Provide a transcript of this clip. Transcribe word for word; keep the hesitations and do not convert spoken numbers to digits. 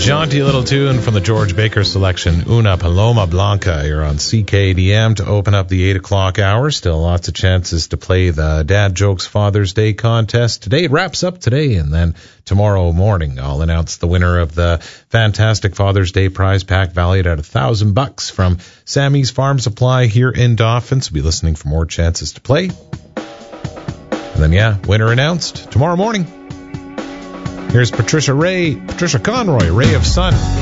Jaunty little tune from the George Baker selection, Una Paloma Blanca. You're on C K D M to open up the eight o'clock hour. Still lots of chances to play the Dad Jokes Father's Day contest. Today it wraps up today, and then tomorrow morning I'll announce the winner of the fantastic Father's Day prize pack valued at a thousand bucks from Sammy's Farm Supply here in Dauphin. So be listening for more chances to play. And then, yeah, winner announced tomorrow morning. Here's Patricia Ray, Patricia Conroy, Ray of Sun.